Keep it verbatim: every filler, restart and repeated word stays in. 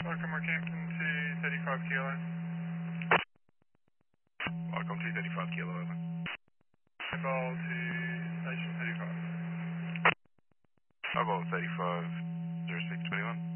Welcome, Markhampton to thirty-five kilo. Welcome to thirty-five kilo, over. Call to station thirty-five. I'll go thirty-five, zero six twenty-one.